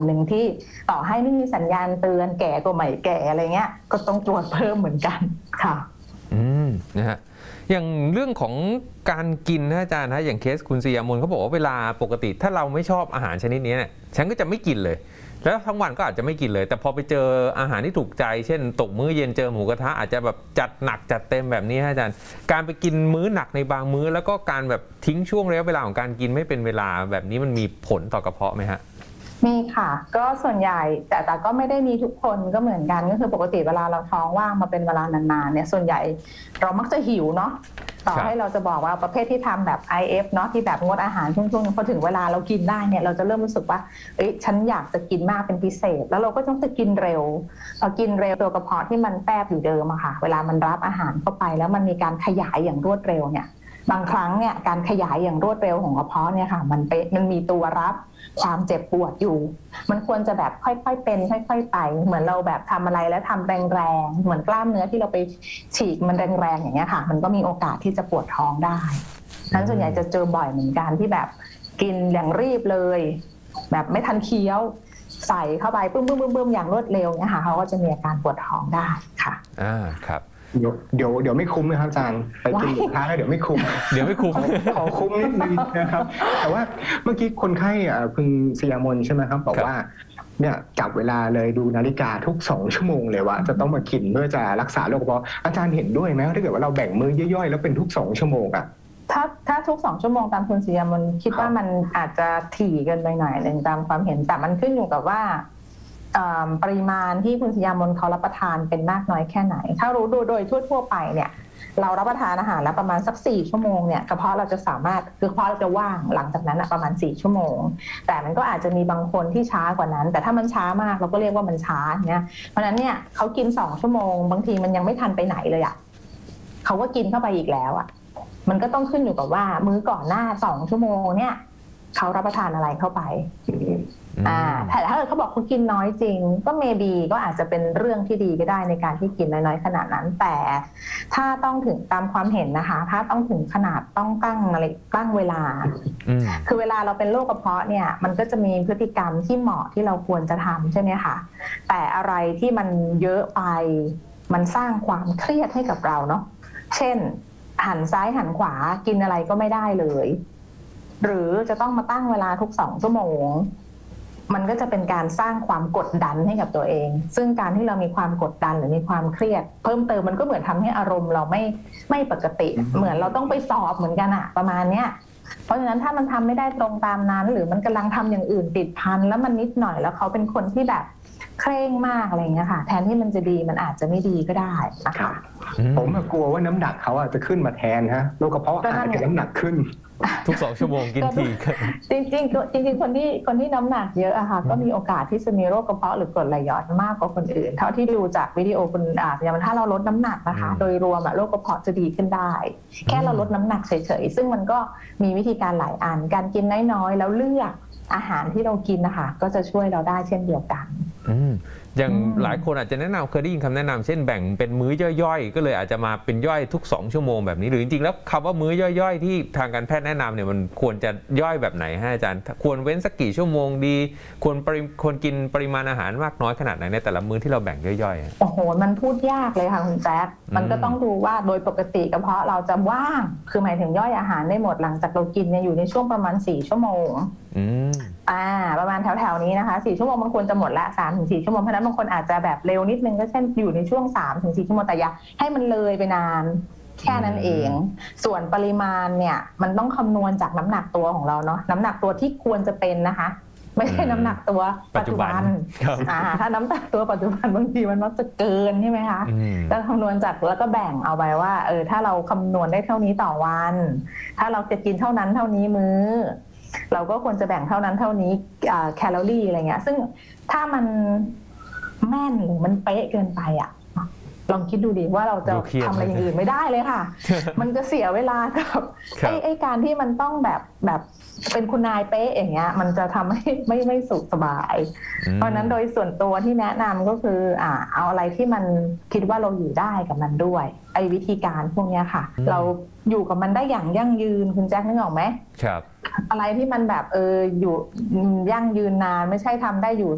หนึ่งที่ต่อให้ไม่มีสัญญาณเตือนแก่ก็ไม่แก่อะไรเงี้ยก็ต้องตรวจเพิ่มเหมือนกันค่ะนะฮะอย่างเรื่องของการกินนะอาจารย์นะอย่างเคสคุณซียามนเขาบอกว่าเวลาปกติถ้าเราไม่ชอบอาหารชนิดนี้เนี่ยฉันก็จะไม่กินเลยแล้วทั้งวันก็อาจจะไม่กินเลยแต่พอไปเจออาหารที่ถูกใจเช่นตกมื้อเย็นเจอหมูกระทะอาจจะแบบจัดหนักจัดเต็มแบบนี้อาจารย์การไปกินมื้อหนักในบางมื้อแล้วก็การแบบทิ้งช่วงระยะเวลาของการกินไม่เป็นเวลาแบบนี้มันมีผลต่อกระเพาะไหมฮะมีค่ะก็ส่วนใหญ่แต่ก็ไม่ได้มีทุกคนก็เหมือนกันก็คือปกติเวลาเราท้องว่างมาเป็นเวลานานๆเนี่ยส่วนใหญ่เรามักจะหิวเนาะต่อให้เราจะบอกว่าประเภทที่ทำแบบ IF เนาะที่แบบงดอาหารช่วงๆพอถึงเวลาเรากินได้เนี่ยเราจะเริ่มรู้สึกว่าฉันอยากจะกินมากเป็นพิเศษแล้วเราก็ต้องจะกินเร็วพอกินเร็วตัวกระเพาะที่มันแฟบอยู่เดิมอะค่ะเวลามันรับอาหารเข้าไปแล้วมันมีการขยายอย่างรวดเร็วเนี่ยบางครั้งเนี่ยการขยายอย่างรวดเร็วของกระเพาะเนี่ยค่ะมันมีตัวรับความเจ็บปวดอยู่มันควรจะแบบค่อยๆเป็นค่อยๆไปเหมือนเราแบบทำอะไรแล้วทำแรงๆเหมือนกล้ามเนื้อที่เราไปฉีกมันแรงๆอย่างเงี้ยค่ะมันก็มีโอกาสที่จะปวดท้องได้นั้นส่วนใหญ่จะเจอบ่อยเหมือนกันที่แบบกินอย่างรีบเลยแบบไม่ทันเคี้ยวใส่เข้าไปปึ้มๆๆอย่างรวดเร็วเนี่ยค่ะเขาก็จะมีอาการปวดท้องได้ค่ะครับเดี๋ยวไม่คุ้มนะครับอาจารย์ไปกินหมูกระทะแล้วเดี๋ยวไม่คุ้มขอคุ้มนิดนึงนะครับแต่ว่าเมื่อกี้คนไข้คุณซียามนใช่ไหมครับบอกว่าเนี่ยจับเวลาเลยดูนาฬิกาทุก2 ชั่วโมงเลยว่าจะต้องมากินเพื่อจะรักษาโรคกระเพาะอาจารย์เห็นด้วยไหมถ้าเกิดว่าเราแบ่งมื้อย่อยๆแล้วเป็นทุก2 ชั่วโมงอะถ้าทุก2 ชั่วโมงตามคุณซียามนคิดว่ามันอาจจะถี่เกินไปหน่อยนึงตามความเห็นแต่มันขึ้นอยู่กับว่าปริมาณที่คุณสยามนเขารับประทานเป็นมากน้อยแค่ไหนถ้ารู้โดยทั่วไปเนี่ยเรารับประทานอาหารแล้วประมาณสัก4 ชั่วโมงเนี่ยกระเพาะเราจะสามารถคือกระเพาะเราจะว่างหลังจากนั้นประมาณ4 ชั่วโมงแต่มันก็อาจจะมีบางคนที่ช้ากว่านั้นแต่ถ้ามันช้ามากเราก็เรียกว่ามันช้าเนี่ยเพราะฉะนั้นเนี่ยเขากิน2 ชั่วโมงบางทีมันยังไม่ทันไปไหนเลยอ่ะเขาก็กินเข้าไปอีกแล้วอ่ะมันก็ต้องขึ้นอยู่กับว่ามื้อก่อนหน้า2 ชั่วโมงเนี่ยเขารับประทานอะไรเข้าไปแต่ถ้าเขาบอกเขากินน้อยจริงก็เมบีก็อาจจะเป็นเรื่องที่ดีก็ได้ในการที่กินน้อยๆขนาดนั้นแต่ถ้าต้องถึงตามความเห็นนะคะถ้าต้องถึงขนาดต้องตั้งเวลาคือเวลาเราเป็นโรคกระเพาะเนี่ยมันก็จะมีพฤติกรรมที่เหมาะที่เราควรจะทำใช่ไหมคะแต่อะไรที่มันเยอะไปมันสร้างความเครียดให้กับเราเนาะเช่นหันซ้ายหันขวากินอะไรก็ไม่ได้เลยหรือจะต้องมาตั้งเวลาทุก2 ชั่วโมงมันก็จะเป็นการสร้างความกดดันให้กับตัวเองซึ่งการที่เรามีความกดดันหรือมีความเครียดเพิ่มเติมมันก็เหมือนทำให้อารมณ์เราไม่ปกติเหมือนเราต้องไปสอบเหมือนกันอะประมาณเนี้ยเพราะฉะนั้นถ้ามันทำไม่ได้ตรงตามนั้นหรือมันกำลังทำอย่างอื่นติดพันแล้วมันนิดหน่อยแล้วเขาเป็นคนที่แบบเคร่งมากอะไรเงี้ยค่ะแทนที่มันจะดีมันอาจจะไม่ดีก็ได้นะคะผมกลัวว่าน้ำหนักเขาจะขึ้นมาแทนฮะโรคกระเพาะอาจจะน้ำหนักขึ้นทุก2 ชั่วโมงกินทีจริงคนที่น้ำหนักเยอะอะค่ะก็มีโอกาสที่จะมีโรคกระเพาะหรือกรดไหลย้อนมากกว่าคนอื่นเท่าที่ดูจากวิดีโอคุณอย่างถ้าเราลดน้ำหนักนะคะโดยรวมโรคกระเพาะจะดีขึ้นได้แค่เราลดน้ำหนักเฉยๆซึ่งมันก็มีวิธีการหลายอันการกินน้อยๆแล้วเลือกอาหารที่เรากินนะคะก็จะช่วยเราได้เช่นเดียวกันอย่างหลายคนอาจจะแนะนำเคยได้ยินคำแนะนำเช่นแบ่งเป็นมื้อย่อยๆก็เลยอาจจะมาเป็นย่อยทุก2 ชั่วโมงแบบนี้หรือจริงๆแล้วคำว่ามื้อย่อยๆที่ทางการแพทย์แนะนำเนี่ยมันควรจะย่อยแบบไหนฮะอาจารย์ควรเว้นสักกี่ชั่วโมงดีควรกินปริมาณอาหารมากน้อยขนาดไหนในแต่ละมื้อที่เราแบ่งย่อยๆโอ้โหมันพูดยากเลยค่ะคุณแจ๊คมันก็ต้องดูว่าโดยปกติกระเพาะเราจะว่างคือหมายถึงย่อยอาหารได้หมดหลังจากเรากินเนี่ยอยู่ในช่วงประมาณ4 ชั่วโมงประมาณแถวๆนี้นะคะ4 ชั่วโมงมันควรจะหมดละ3-4 ชั่วโมงเพราะนั้นบางคนอาจจะแบบเร็วนิดนึงก็เช่นอยู่ในช่วง3-4 ชั่วโมงแต่อย่าให้มันเลยไปนานแค่นั้นเองส่วนปริมาณเนี่ยมันต้องคำนวณจากน้ำหนักตัวของเราเนาะน้ำหนักตัวที่ควรจะเป็นนะคะไม่ใช่น้ำหนักตัวปัจจุบันถ้าน้ำหนักตัวปัจจุบันบางทีมันมักจะเกินใช่ไหมคะก็คำนวณจากแล้วก็แบ่งเอาไว้ว่าถ้าเราคำนวณได้เท่านี้ต่อวันถ้าเราจะกินเท่านั้นเท่านี้มื้อเราก็ควรจะแบ่งเท่านั้นเท่านี้แคลอรี่อะไรเงี้ยซึ่งถ้ามันแม่นหรือมันเป๊ะเกินไปอ่ะลองคิดดูดิว่าเราจะทำอะไรอย่างอื่นไม่ได้เลยค่ะ มันจะเสียเวลากับไอ้การที่มันต้องแบบเป็นคุณนายเป๊ะอย่างเงี้ยมันจะทำให้ไม่สุขสบายเพราะนั้นโดยส่วนตัวที่แนะนำก็คือเอาอะไรที่มันคิดว่าเราอยู่ได้กับมันด้วยไอ้วิธีการพวกนี้ค่ะเราอยู่กับมันได้อย่างยั่งยืนคุณแจ็คนึกออกไหมครับอะไรที่มันแบบอยู่ยั่งยืนนานไม่ใช่ทำได้อยู่